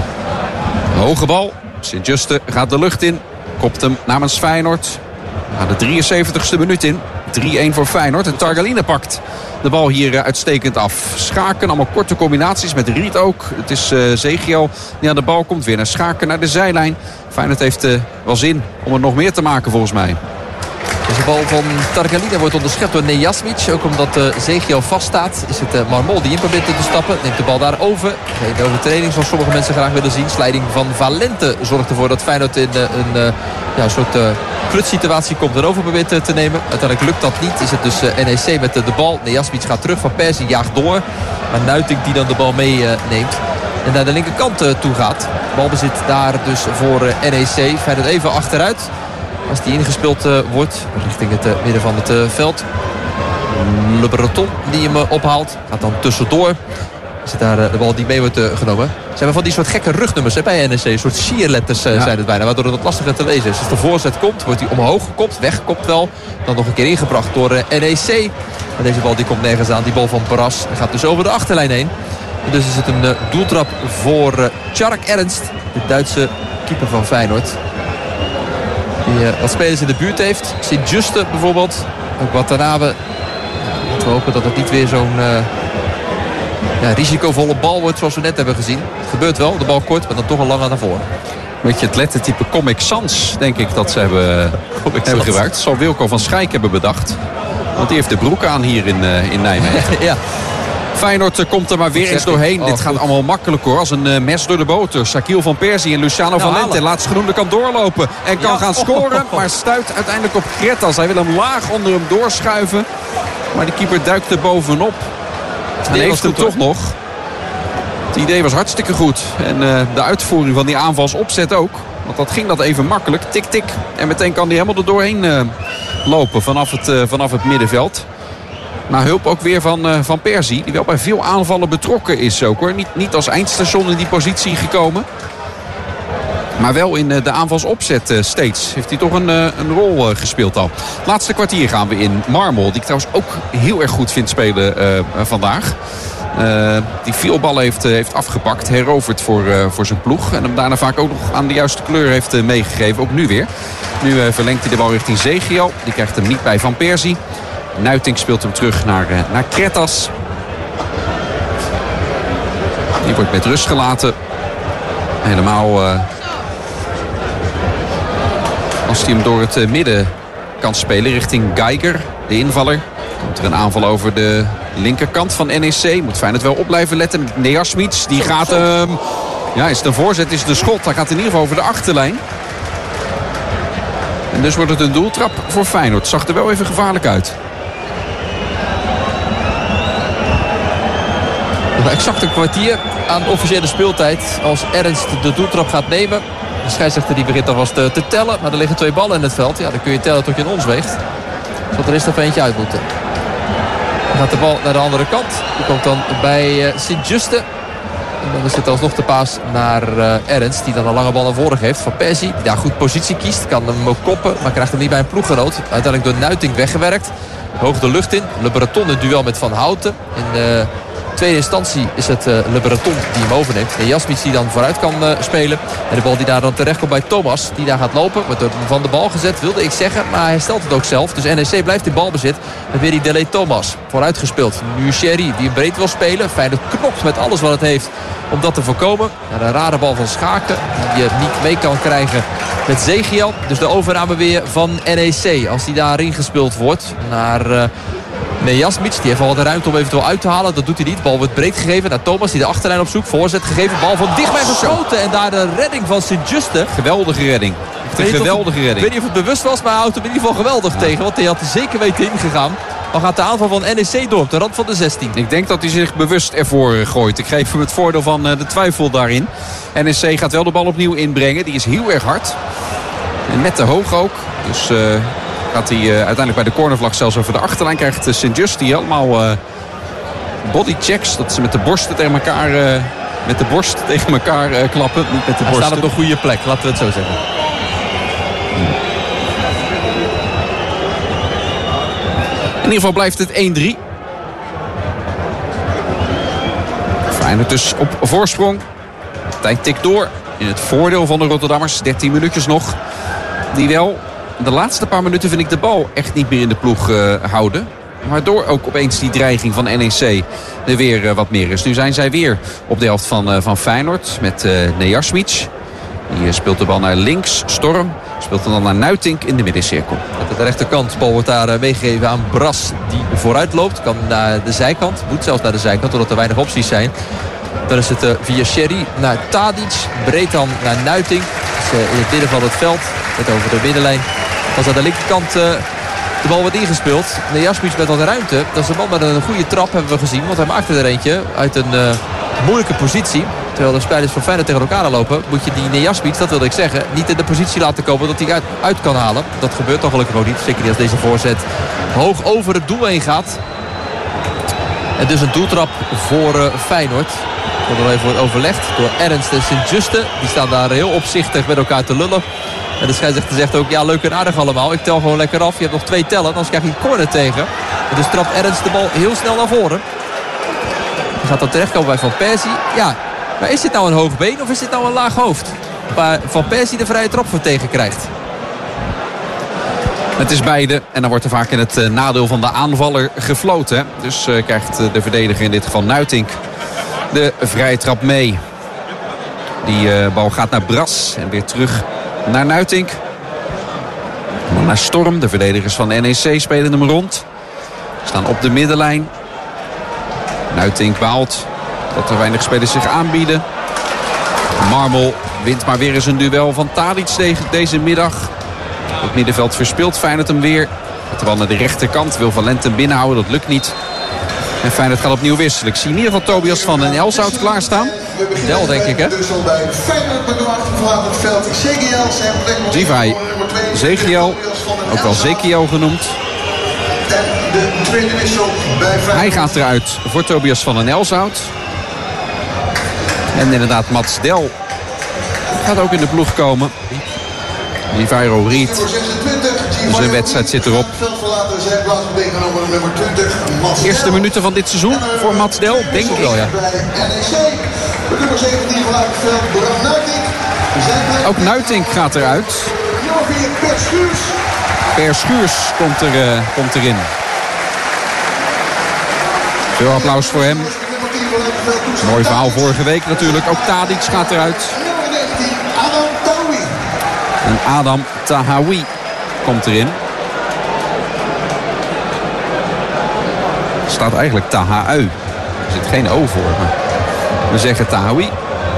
Hoge bal. Sint-Juste gaat de lucht in. Kopt hem namens Feyenoord. Gaat de 73ste minuut in. 3-1 voor Feyenoord. En Targaline pakt de bal hier uitstekend af. Schaken, allemaal korte combinaties met Riet ook. Het is Zegiel die aan de bal komt. Weer naar Schaken, naar de zijlijn. Feyenoord heeft wel zin om er nog meer te maken volgens mij. Deze bal van Targaline wordt onderschept door Nejasmic. Ook omdat Zegiel vaststaat is het Marmol die in probeert te stappen. Neemt de bal daar over. Geen overtreding zoals sommige mensen graag willen zien. Slijding van Valente zorgt ervoor dat Feyenoord in een soort klutsituatie komt en over probeert te nemen. Uiteindelijk lukt dat niet. Is het dus NEC met de bal. Nejasmic gaat terug. Van Persie jaagt door. Maar Nuitink die dan de bal meeneemt. En naar de linkerkant toe gaat. Balbezit daar dus voor NEC. Feyenoord even achteruit. Als die ingespeeld wordt richting het midden van het veld. Le Breton die hem ophaalt. Gaat dan tussendoor. Is het daar de bal die mee wordt genomen. Ze hebben van die soort gekke rugnummers bij NEC. Een soort sierletters zijn het bijna. Waardoor het wat lastiger te lezen is. Als de voorzet komt, wordt hij omhoog gekopt. Weggekopt wel. Dan nog een keer ingebracht door NEC. Maar deze bal die komt nergens aan. Die bal van Barras gaat dus over de achterlijn heen. En dus is het een doeltrap voor Tjark Ernst. De Duitse keeper van Feyenoord. Die wat spelers in de buurt heeft. Sint-Juste bijvoorbeeld. Ook Watanabe. We hopen dat het niet weer zo'n risicovolle bal wordt zoals we net hebben gezien. Het gebeurt wel. De bal kort, maar dan toch al lang naar voren. Beetje het lettertype Comic Sans, denk ik, dat ze hebben gebruikt. Dat zal Wilco van Schijk hebben bedacht. Want die heeft de broek aan hier in Nijmegen. Ja. Feyenoord komt er maar weer eens doorheen. Dit gaat allemaal makkelijk hoor. Als een mes door de boter. Shaquille van Persie en Luciano Valente. Laatstgenoemde kan doorlopen. En kan gaan scoren. Maar stuit uiteindelijk op Kretas. Hij wil hem laag onder hem doorschuiven. Maar de keeper duikt er bovenop. En heeft hem toch nog. Het idee was hartstikke goed. En de uitvoering van die aanvalsopzet ook. Want dat ging dat even makkelijk. Tik, tik. En meteen kan hij helemaal er doorheen lopen vanaf het middenveld. Na hulp ook weer van Persie. Die wel bij veel aanvallen betrokken is ook hoor. Niet als eindstation in die positie gekomen. Maar wel in de aanvalsopzet steeds. Heeft hij toch een rol gespeeld al. Het laatste kwartier gaan we in. Marmol, die ik trouwens ook heel erg goed vind spelen vandaag. Die veel ballen heeft afgepakt. Heroverd voor zijn ploeg. En hem daarna vaak ook nog aan de juiste kleur heeft meegegeven. Ook nu weer. Nu verlengt hij de bal richting Zegiel. Die krijgt hem niet bij Van Persie. Nuitink speelt hem terug naar Kretas. Die wordt met rust gelaten. Helemaal als hij hem door het midden kan spelen richting Geiger, de invaller. Komt er een aanval over de linkerkant van NEC. Moet Feyenoord wel op blijven letten. Nejasmic, die gaat hem... Ja, is het een voorzet, is het een schot. Hij gaat in ieder geval over de achterlijn. En dus wordt het een doeltrap voor Feyenoord. Zag er wel even gevaarlijk uit. Exact een kwartier aan officiële speeltijd. Als Ernst de doeltrap gaat nemen. De scheidsrechter die begint alvast te tellen. Maar er liggen 2 ballen in het veld. Ja, dan kun je tellen tot je in ons weegt. Zodat er eerst even eentje uit moet. Dan gaat de bal naar de andere kant. Die komt dan bij Sint-Juste. En dan is het alsnog de paas naar Ernst. Die dan een lange bal naar voren geeft. Van Persie. Die daar goed positie kiest. Kan hem ook koppen. Maar krijgt hem niet bij een ploeggenoot. Uiteindelijk door Nuitink weggewerkt. Hoog de lucht in. Le Breton het duel met Van Houten. In de tweede instantie is het Le Breton die hem overneemt. En Jasmic die dan vooruit kan spelen. En de bal die daar dan terecht komt bij Thomas. Die daar gaat lopen. Wordt van de bal gezet, wilde ik zeggen. Maar hij stelt het ook zelf. Dus NEC blijft in balbezit. En weer die Delay Thomas. Vooruit gespeeld. Nu Sherry die een breed wil spelen. Feyenoord knokt met alles wat het heeft om dat te voorkomen. Naar een rare bal van Schaken. Die je niet mee kan krijgen met Zegiel. Dus de overname weer van NEC. Als die daarin gespeeld wordt naar... Nejasmic, die heeft al de ruimte om eventueel uit te halen. Dat doet hij niet. Bal wordt breed gegeven naar Thomas die de achterlijn op zoek. Voorzet gegeven. Bal van dichtbij geschoten. En daar de redding van Sint-Juste. Geweldige redding. Een geweldige redding. Ik weet niet of het bewust was, maar hij houdt hem in ieder geval geweldig tegen. Want hij had er zeker weten ingegaan. Dan gaat de aanval van NEC door op de rand van de 16. Ik denk dat hij zich bewust ervoor gooit. Ik geef hem het voordeel van de twijfel daarin. NEC gaat wel de bal opnieuw inbrengen. Die is heel erg hard. En net te hoog ook. Dus... gaat hij uiteindelijk bij de cornervlag zelfs over de achterlijn. Krijgt Sint-Juste die allemaal bodychecks. Dat ze met de borsten tegen elkaar, klappen. Niet met de borsten. Hij staat op een goede plek, laten we het zo zeggen. In ieder geval blijft het 1-3. Feyenoord dus op voorsprong. De tijd tikt door in het voordeel van de Rotterdammers. 13 minuutjes nog. Die wel de laatste paar minuten vind ik de bal echt niet meer in de ploeg houden. Waardoor ook opeens die dreiging van NEC er weer wat meer is. Nu zijn zij weer op de helft van Feyenoord met Nejasmic. Die speelt de bal naar links. Storm speelt hem dan naar Nuitink in de middencirkel. Met de rechterkant. De bal wordt daar meegegeven aan Bras die vooruit loopt. Kan naar de zijkant. Moet zelfs naar de zijkant doordat er weinig opties zijn. Dan is het via Sherry naar Tadic. Breed dan naar Nuitink. Dus, in het midden van het veld. Net over de middenlijn. Als aan de linkerkant de bal wordt ingespeeld. Nejasmic met wat ruimte. Dat is een man met een goede trap hebben we gezien. Want hij maakte er eentje uit een moeilijke positie. Terwijl de spelers van Feyenoord tegen elkaar lopen. Moet je die Nejasmic, dat wilde ik zeggen, niet in de positie laten komen dat hij uit kan halen. Dat gebeurt toch gelukkig ook niet. Zeker niet als deze voorzet hoog over het doel heen gaat. En dus een doeltrap voor Feyenoord. Dat nog even wordt overlegd door Ernst en Sint-Juste. Die staan daar heel opzichtig met elkaar te lullen. En de scheidsrechter zegt ook, ja, leuk en aardig allemaal. Ik tel gewoon lekker af. Je hebt nog 2 tellen, anders krijg je een corner tegen. En dus trapt Ernst de bal heel snel naar voren. Die gaat dan terechtkomen bij Van Persie. Ja, maar is dit nou een hoog been of is dit nou een laag hoofd? Waar Van Persie de vrije trap voor tegen krijgt. Het is beide. En dan wordt er vaak in het nadeel van de aanvaller gefloten. Dus krijgt de verdediger in dit geval Nuitink de vrije trap mee. Die bal gaat naar Bras en weer terug naar Nuitink. Dan naar Storm. De verdedigers van NEC spelen hem rond. Staan op de middenlijn. Nuitink baalt dat er weinig spelers zich aanbieden. Marmel wint maar weer eens een duel van Tadic deze middag. Op het middenveld verspeelt Feyenoord hem weer. Terwijl naar de rechterkant wil Valente hem binnenhouden. Dat lukt niet. En Feyenoord gaat opnieuw wisselen. Ik zie in ieder geval Tobias van den Elshout klaarstaan. Del, denk ik, hè? Givai Zegiel, ook wel Zekiel genoemd. Hij gaat eruit voor Tobias van den Elshout. En inderdaad Mats Del gaat ook in de ploeg komen. Livairo Riet. Zijn wedstrijd zit erop. Eerste minuten van dit seizoen voor Mats Del, denk ik wel, ja. Ook Nuitink gaat eruit. Per Schuurs komt erin. Veel applaus voor hem. Mooi verhaal vorige week natuurlijk. Ook Tadic gaat eruit. En Adam Tahawi komt erin. Er staat eigenlijk Tahaui. Er zit geen O voor. Maar we zeggen Tahawi.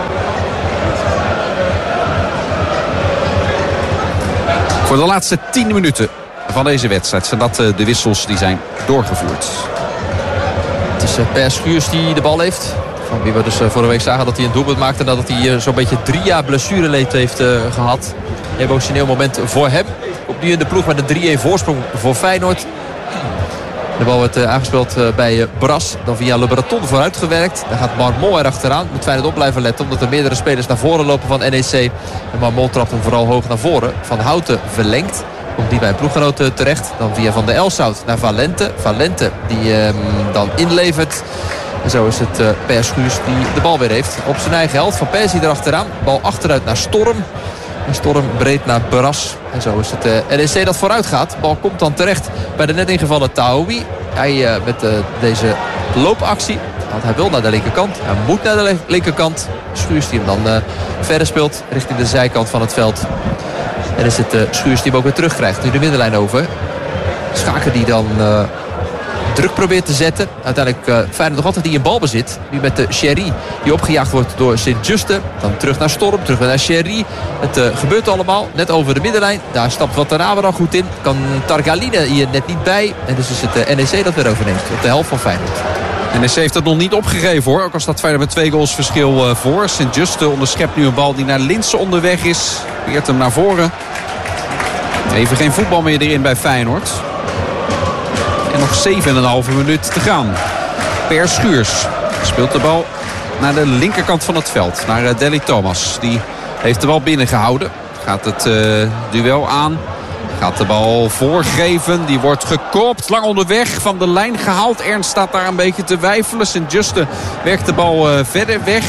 Voor de laatste 10 minuten van deze wedstrijd zijn dat de wissels die zijn doorgevoerd. Het is Per Schuurs die de bal heeft. Van wie we dus vorige week zagen dat hij een doelpunt maakte. Nadat hij zo'n beetje 3 jaar blessureleed heeft gehad. Emotioneel moment voor hem. Opnieuw in de ploeg met een 3-1 voorsprong voor Feyenoord. De bal wordt aangespeeld bij Bras. Dan via Le Breton vooruitgewerkt. Dan gaat Marmol erachteraan. Moet Feyenoord op blijven letten. Omdat er meerdere spelers naar voren lopen van NEC. En Marmol trapt hem vooral hoog naar voren. Van Houten verlengt. Komt die bij een ploeggenoot terecht. Dan via Van der Elshout naar Valente. Valente die dan inlevert. En zo is het Per Schuurs die de bal weer heeft. Op zijn eigen helft. Van Persie erachteraan. Bal achteruit naar Storm. En Storm breed naar Bras. En zo is het NEC dat vooruit gaat. De bal komt dan terecht bij de net ingevallen Taoui. Hij met deze loopactie. Want hij wil naar de linkerkant. Hij moet naar de linkerkant. Schuurs die hem dan verder speelt richting de zijkant van het veld. En is het Schuurs die hem ook weer terugkrijgt. Nu de middenlijn over. Schaken die dan druk probeert te zetten. Uiteindelijk Feyenoord nog altijd die in balbezit. Nu met de Sherry die opgejaagd wordt door Sint-Juste. Dan terug naar Storm, terug naar Sherry. Het gebeurt allemaal net over de middenlijn. Daar stapt Watanabe dan goed in. Kan Targaline hier net niet bij. En dus is het NEC dat weer overneemt op de helft van Feyenoord. NEC heeft het nog niet opgegeven hoor. Ook al staat Feyenoord met 2 goals verschil voor. Sint-Juste onderschept nu een bal die naar Linssen onderweg is. Weert hem naar voren. Even geen voetbal meer erin bij Feyenoord. En nog 7,5 minuut te gaan. Per Schuurs speelt de bal naar de linkerkant van het veld. Naar Deli Thomas. Die heeft de bal binnengehouden. Gaat het duel aan Gaat de bal voorgeven. Die wordt gekopt. Lang onderweg. Van de lijn gehaald. Ernst staat daar een beetje te weifelen. Sint-Juste werkt de bal verder weg.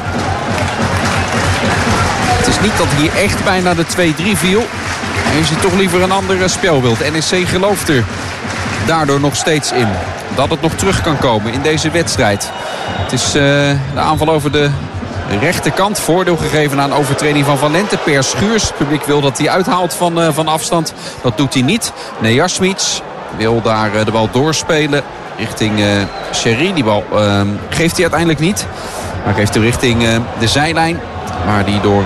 Het is niet dat hier echt bijna de 2-3 viel. En je ziet toch liever een ander spelbeeld. NEC gelooft er daardoor nog steeds in. Dat het nog terug kan komen in deze wedstrijd. Het is de aanval over de rechterkant. Voordeel gegeven aan overtreding van Valente per Schuurs. Het publiek wil dat hij uithaalt van afstand. Dat doet hij niet. Nejasmic wil daar de bal doorspelen richting Sherry. Die bal geeft hij uiteindelijk niet. Maar geeft hij richting de zijlijn. Waar die door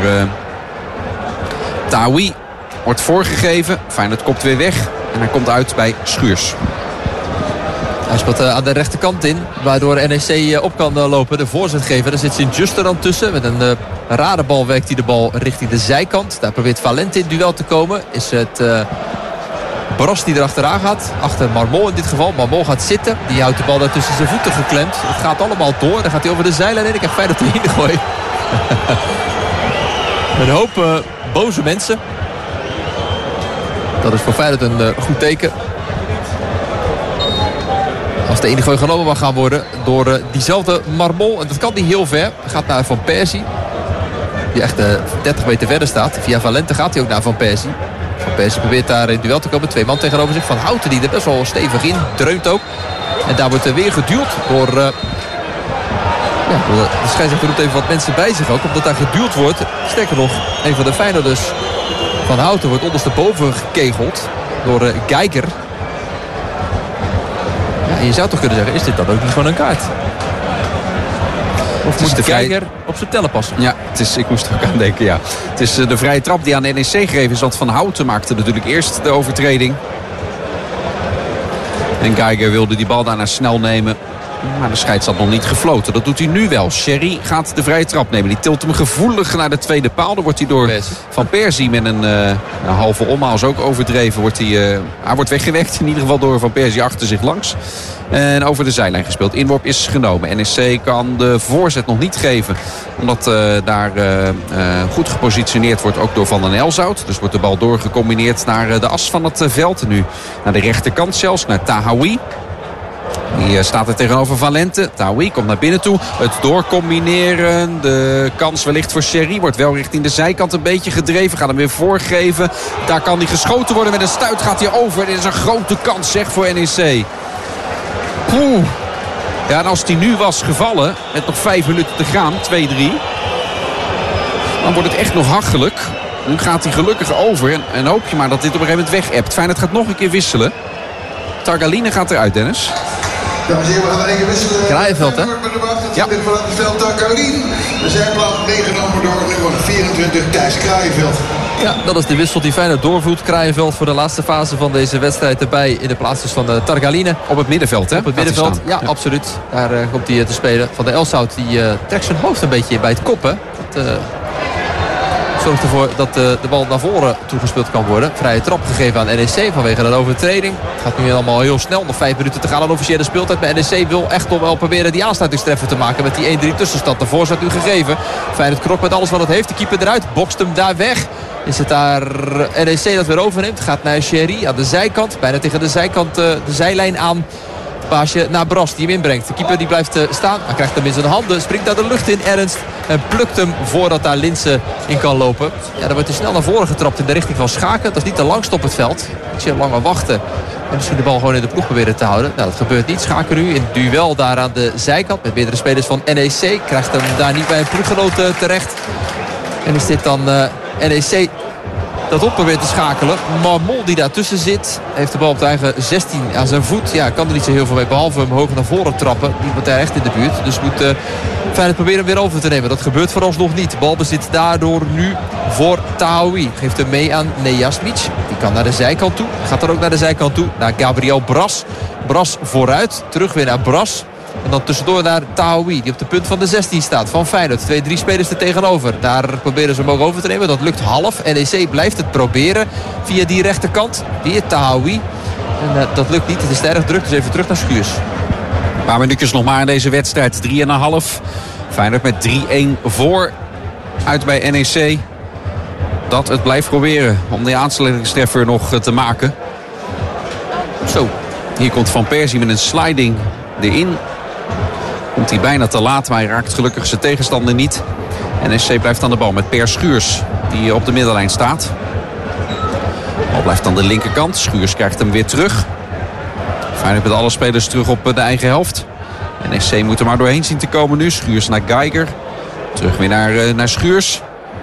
Taoui wordt voorgegeven. Feyenoord kopt weer weg. En hij komt uit bij Schuurs. Hij speelt aan de rechterkant in. Waardoor NEC op kan lopen. De voorzet geven. Daar zit Sint-Juste dan tussen. Met een rare bal werkt hij de bal richting de zijkant. Daar probeert Valente in duel te komen. Is het Bras die erachteraan gaat. Achter Marmol in dit geval. Marmol gaat zitten. Die houdt de bal daar tussen zijn voeten geklemd. Het gaat allemaal door. Dan gaat hij over de zijlijn in. Ik heb Feyenoord erin gegooid. Een hoop boze mensen. Dat is voor Feyenoord een goed teken. Als de ingooi genomen mag gaan worden door diezelfde Marmol. En dat kan niet heel ver. Gaat naar Van Persie. Die echt 30 meter verder staat. Via Valente gaat hij ook naar Van Persie. Van Persie probeert daar in duel te komen. 2 man tegenover zich. Van Houten die er best wel stevig in. Dreunt ook. En daar wordt er weer geduwd door... de scheidsrechter roept even wat mensen bij zich ook. Omdat daar geduwd wordt. Sterker nog, een van de Feyenoorders Van Houten wordt ondersteboven gekegeld. Door Geiger. Ja, en je zou toch kunnen zeggen, is dit dan ook niet gewoon een kaart? Of moet de Geiger op zijn tellen passen? Ja, ik moest er ook aan denken, ja. Het is de vrije trap die aan de NEC gegeven is. Want Van Houten maakte natuurlijk eerst de overtreding. En Geiger wilde die bal daarna snel nemen. Maar de scheids had nog niet gefloten. Dat doet hij nu wel. Sherry gaat de vrije trap nemen. Die tilt hem gevoelig naar de tweede paal. Dan wordt hij door Van Persie met een halve omhaal ook overdreven. Hij wordt weggewekt. In ieder geval door Van Persie achter zich langs. En over de zijlijn gespeeld. Inworp is genomen. NEC kan de voorzet nog niet geven. Omdat daar goed gepositioneerd wordt. Ook door Van den Elzout. Dus wordt de bal doorgecombineerd naar de as van het veld. Nu naar de rechterkant zelfs. Naar Tahawi. Die staat er tegenover Valente. Taoui komt naar binnen toe. Het doorcombineren. De kans wellicht voor Sherry. Wordt wel richting de zijkant een beetje gedreven. Gaat hem weer voorgeven. Daar kan hij geschoten worden. Met een stuit gaat hij over. Dit is een grote kans zeg voor NEC. Oeh. Ja, en als die nu was gevallen. Met nog 5 minuten te gaan. 2-3. Dan wordt het echt nog hachelijk. Nu gaat hij gelukkig over. En hoop je maar dat dit op een gegeven moment weg hebt. Feyenoord gaat nog een keer wisselen. Targaline gaat eruit, Dennis. Dames en heren, we gaan even wisselen. Kraaienveld, hè? Ja. Van het veld Targaline. De zijplaats meegenomen door nummer 24, Thijs Kraaienveld. Ja, dat is de wissel die Feyenoord doorvoert. Kraaienveld voor de laatste fase van deze wedstrijd erbij. In de plaats dus van Targaline. Op het middenveld, hè? Op het middenveld, ja, absoluut. Daar komt hij te spelen. Van de Elzout, die trekt zijn hoofd een beetje bij het koppen. Dat zorgt ervoor dat de bal naar voren toegespeeld kan worden. Vrije trap gegeven aan NEC vanwege een overtreding. Het gaat nu allemaal heel snel. Nog 5 minuten te gaan aan de officiële speeltijd. Maar NEC wil echt nog wel proberen die aansluitingstreffer te maken. Met die 1-3 tussenstand. De voorzet nu gegeven. Feyenoord knok met alles wat het heeft. De keeper eruit. Bokst hem daar weg. Is het daar NEC dat weer overneemt. Gaat naar Sherry aan de zijkant. Bijna tegen de zijkant de zijlijn aan. Paasje naar Bras die hem inbrengt. De keeper die blijft staan. Hij krijgt hem in zijn handen. Springt daar de lucht in. Ernst. En plukt hem voordat daar Linse in kan lopen. Ja, dan wordt hij snel naar voren getrapt in de richting van Schaken. Dat is niet te langst op het veld. Ietsje langer wachten. En misschien de bal gewoon in de ploeg proberen te houden. Nou, dat gebeurt niet. Schaken nu in duel daar aan de zijkant. Met meerdere spelers van NEC. Krijgt hem daar niet bij een ploeggenoot terecht. En is dit dan NEC dat op probeert te schakelen. Marmol die daartussen zit. Heeft de bal op de eigen 16 aan zijn voet. Ja, kan er niet zo heel veel mee. Behalve hem hoog naar voren trappen. Niemand daar echt in de buurt. Dus moet Feyenoord proberen hem weer over te nemen. Dat gebeurt vooralsnog niet. Balbezit daardoor nu voor Tahawi. Geeft hem mee aan Nejasmic. Die kan naar de zijkant toe. Gaat er ook naar de zijkant toe. Naar Gabriel Bras. Bras vooruit. Terug weer naar Bras. En dan tussendoor naar Tahawi, die op de punt van de 16 staat van Feyenoord. 2-3 spelers er tegenover. Daar proberen ze hem ook over te nemen. Dat lukt half. NEC blijft het proberen via die rechterkant. Weer Tahawi. En dat lukt niet. Het is erg druk. Dus even terug naar Schuurs. Een paar minuutjes nog maar in deze wedstrijd. 3,5. Feyenoord met 3-1 voor. Uit bij NEC. dat het blijft proberen om die aansluitingstreffer nog te maken. Zo, hier komt Van Persie met een sliding erin. Komt hij bijna te laat, maar hij raakt gelukkig zijn tegenstander niet. NEC blijft aan de bal met Per Schuurs, die op de middenlijn staat. De bal blijft aan de linkerkant. Schuurs krijgt hem weer terug. Feyenoord met alle spelers terug op de eigen helft. NEC moet er maar doorheen zien te komen nu. Schuurs naar Geiger. Terug weer naar Schuurs.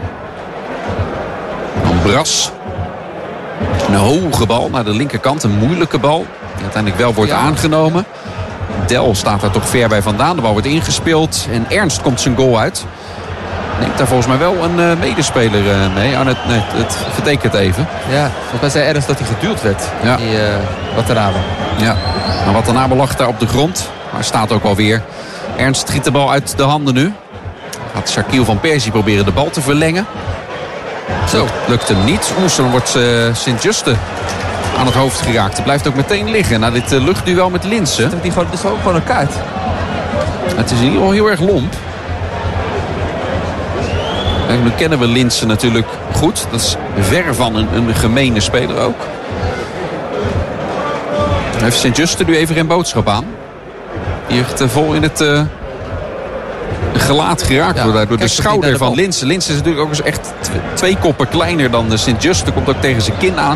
Dan Bras. Een hoge bal naar de linkerkant. Een moeilijke bal. Die uiteindelijk wel wordt aangenomen. Del staat daar toch ver bij vandaan. De bal wordt ingespeeld. En Ernst komt zijn goal uit. Neemt daar volgens mij wel een medespeler mee. Oh, nee, het vertekent even. Ja, volgens mij zei Ernst dat hij geduwd werd. Ja. Die Watanabe. Ja, maar Watanabe lag daar op de grond. Maar staat ook alweer. Ernst schiet de bal uit de handen nu. Gaat Shaquille Van Persie proberen de bal te verlengen. Zo, lukt hem niet. Dan wordt Sint-Juste aan het hoofd geraakt. Hij blijft ook meteen liggen na dit luchtduel met Linssen. Dat is ook gewoon een kaart. Het is in ieder geval heel erg lomp. En nu kennen we Linssen natuurlijk goed. Dat is ver van een gemene speler ook. Heeft Sint-Juste nu even geen boodschap aan. Die heeft vol in het gelaat geraakt door de schouder van Linssen. Linssen is natuurlijk ook eens echt 2 koppen kleiner dan Sint-Juste. Komt ook tegen zijn kin aan.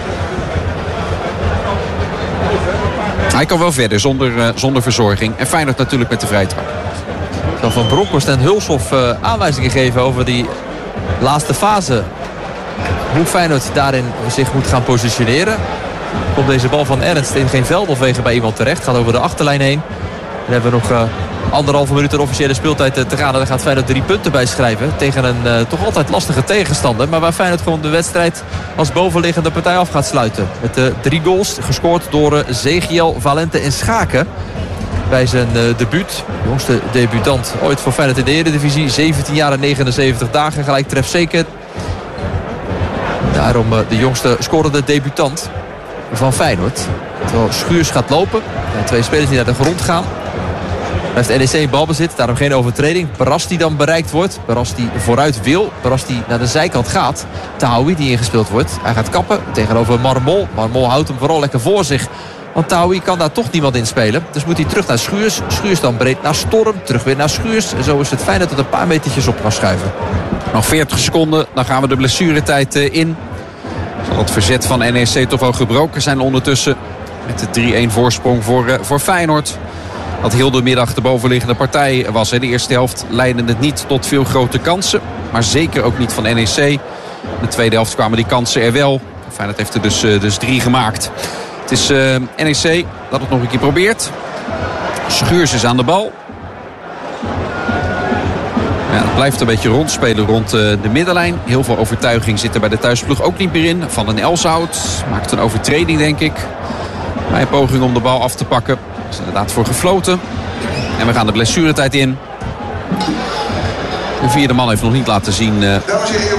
Hij kan wel verder zonder verzorging. En Feyenoord natuurlijk met de vrije trap. Van Bronckhorst en Hulshoff aanwijzingen geven over die laatste fase. Hoe Feyenoord daarin zich moet gaan positioneren. Komt deze bal van Ernst in geen Veldhof-wegen bij iemand terecht. Gaat over de achterlijn heen. Dan hebben we nog 1,5 minuut de officiële speeltijd te gaan. En daar gaat Feyenoord 3 punten bij schrijven. Tegen een toch altijd lastige tegenstander. Maar waar Feyenoord gewoon de wedstrijd als bovenliggende partij af gaat sluiten. Met 3 goals gescoord door Zegiel, Valente en Schaken. Bij zijn debuut, de jongste debutant ooit voor Feyenoord in de Eredivisie. 17 jaar en 79 dagen, gelijk trefzeker. Daarom de jongste scorende debutant van Feyenoord. Terwijl Schuurs gaat lopen. 2 spelers die naar de grond gaan. Blijft NEC in balbezit, daarom geen overtreding. Barras die dan bereikt wordt. Barras die vooruit wil. Barras die naar de zijkant gaat. Tahoui die ingespeeld wordt. Hij gaat kappen tegenover Marmol. Marmol houdt hem vooral lekker voor zich. Want Tahoui kan daar toch niemand in spelen. Dus moet hij terug naar Schuurs. Schuurs dan breed naar Storm. Terug weer naar Schuurs. En zo is het fijn dat het een paar metertjes op kan schuiven. Nog 40 seconden. Dan gaan we de blessuretijd in. Zal het verzet van NEC toch wel gebroken zijn ondertussen. Met de 3-1 voorsprong voor Feyenoord. Dat heel de middag de bovenliggende partij was. De eerste helft leidde het niet tot veel grote kansen. Maar zeker ook niet van NEC. In de tweede helft kwamen die kansen er wel. Feyenoord heeft er dus 3 gemaakt. Het is NEC dat het nog een keer probeert. Schuurs is aan de bal. Ja, het blijft een beetje rondspelen rond de middenlijn. Heel veel overtuiging zit er bij de thuisploeg ook niet meer in. Van den Elshout maakt een overtreding, denk ik. Bij een poging om de bal af te pakken. Er is inderdaad voor gefloten. En we gaan de blessuretijd in. De vierde man heeft nog niet laten zien